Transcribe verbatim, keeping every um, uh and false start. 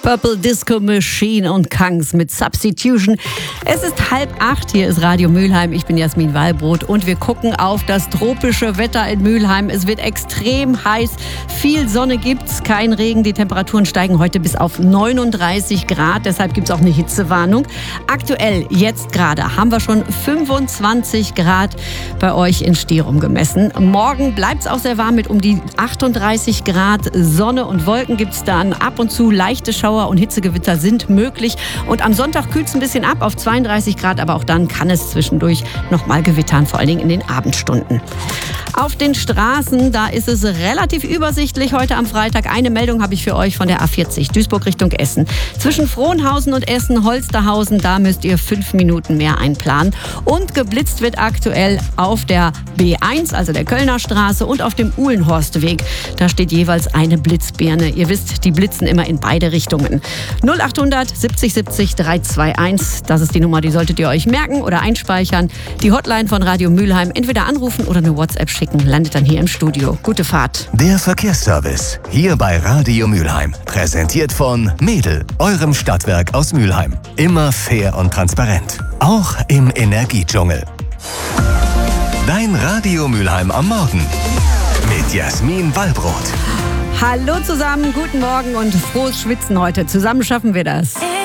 Purple Disco Machine und Kangs mit Substitution. Es ist halb acht, hier ist Radio Mülheim. Ich bin Jasmin Wallbrot und wir gucken auf das tropische Wetter in Mülheim. Es wird extrem heiß, viel Sonne gibt's, kein Regen. Die Temperaturen steigen heute bis auf neununddreißig Grad, deshalb gibt's auch eine Hitzewarnung. Aktuell, jetzt gerade, haben wir schon fünfundzwanzig Grad bei euch in Stirum gemessen. Morgen bleibt's auch sehr warm mit um die achtunddreißig Grad. Sonne und Wolken gibt's dann, ab und zu leichte Schauer und Hitzegewitter sind möglich. Und am Sonntag kühlt es ein bisschen ab auf zweiunddreißig Grad, aber auch dann kann es zwischendurch noch mal gewittern, vor allen Dingen in den Abendstunden. Auf den Straßen, da ist es relativ übersichtlich heute am Freitag. Eine Meldung habe ich für euch von der A vierzig, Duisburg Richtung Essen. Zwischen Frohnhausen und Essen-Holsterhausen, da müsst ihr fünf Minuten mehr einplanen. Und geblitzt wird aktuell auf der B eins, also der Kölner Straße, und auf dem Uhlenhorstweg. Da steht jeweils eine Blitzbirne. Ihr wisst, die blitzen immer in beide Richtungen. null achthundert siebzig siebzig dreihunderteinundzwanzig, das ist die Nummer, die solltet ihr euch merken oder einspeichern. Die Hotline von Radio Mülheim, entweder anrufen oder eine WhatsApp schicken. Landet dann hier im Studio. Gute Fahrt. Der Verkehrsservice, hier bei Radio Mülheim. Präsentiert von Mädel, eurem Stadtwerk aus Mülheim. Immer fair und transparent. Auch im Energiedschungel. Dein Radio Mülheim am Morgen. Mit Jasmin Wallbrot. Hallo zusammen, guten Morgen und frohes Schwitzen heute. Zusammen schaffen wir das.